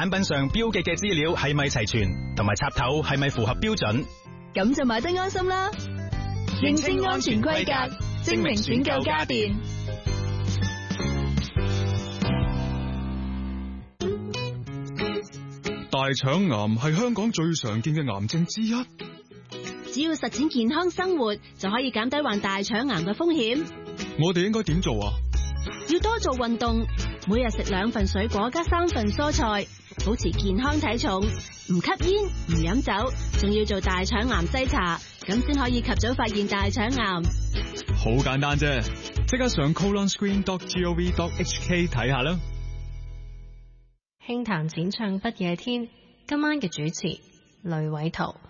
產品上標記嘅資料係咪齊全，同埋插頭係咪符合標準， 咁就買得安心啦。認清安全規格，精明選購家電。 大腸癌係香港最常見嘅癌症之一。 只要實踐健康生活，就可以減低患大腸癌嘅風險。 我哋應該點做啊？ 要多做運動，每日食2份水果加3份蔬菜，保持健康體重，唔吸煙唔飲酒，仲要做大腸癌篩查，咁先可以及早發現大腸癌。 好簡單啫，即刻上 colonscreen.gov.hk 睇下啦。 輕談淺唱不夜天，今晚嘅主持雷偉圖。